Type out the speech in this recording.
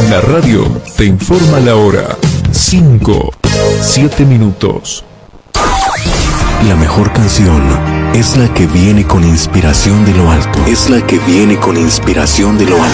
La radio te informa la hora. 5, 7 minutos. La mejor canción es la que viene con inspiración de lo alto. Es la que viene con inspiración de lo alto.